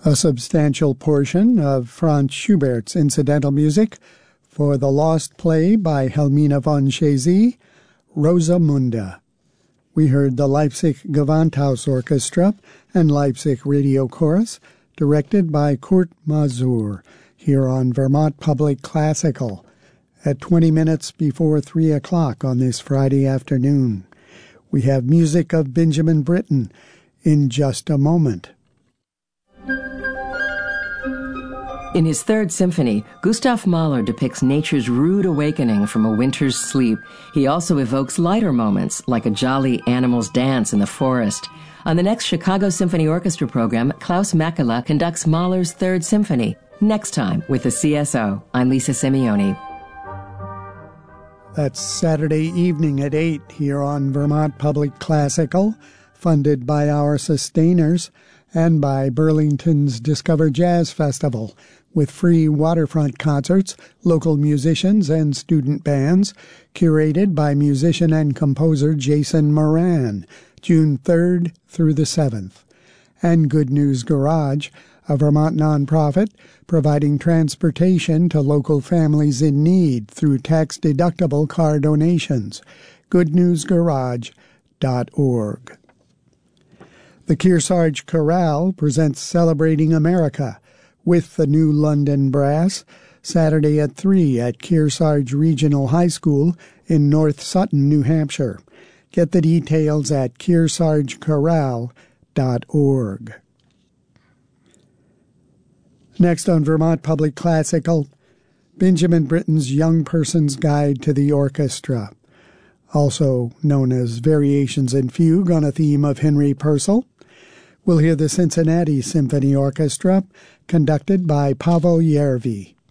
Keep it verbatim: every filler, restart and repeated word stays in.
A substantial portion of Franz Schubert's incidental music for the lost play by Helmina von Chézy, Rosamunde. We heard the Leipzig Gewandhaus Orchestra and Leipzig Radio Chorus, directed by Kurt Masur, here on Vermont Public Classical, at twenty minutes before three o'clock on this Friday afternoon. We have music of Benjamin Britten in just a moment. In his Third Symphony, Gustav Mahler depicts nature's rude awakening from a winter's sleep. He also evokes lighter moments, like a jolly animal's dance in the forest. On the next Chicago Symphony Orchestra program, Klaus Makela conducts Mahler's Third Symphony. Next time, with the C S O. I'm Lisa Simeone. That's Saturday evening at eight here on Vermont Public Classical, funded by our sustainers and by Burlington's Discover Jazz Festival, with free waterfront concerts, local musicians, and student bands, curated by musician and composer Jason Moran, June third through the seventh. And Good News Garage, a Vermont nonprofit providing transportation to local families in need through tax-deductible car donations. good news garage dot org. The Kearsarge Chorale presents Celebrating America with the New London Brass, Saturday at three at Kearsarge Regional High School in North Sutton, New Hampshire. Get the details at kearsarge chorale dot org. Next on Vermont Public Classical, Benjamin Britten's Young Person's Guide to the Orchestra, also known as Variations in Fugue on a theme of Henry Purcell. We'll hear the Cincinnati Symphony Orchestra, conducted by Paavo Järvi.